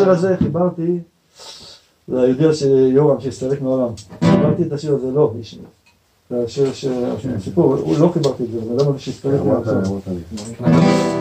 השיר הזה חיברתי, זה הידיע שיורם שהסתלק מעולם. חיברתי את השיר הזה, לא, זה השיר שהסיפור, הוא לא חיברתי את זה, אבל למה שהסתלק מעולם.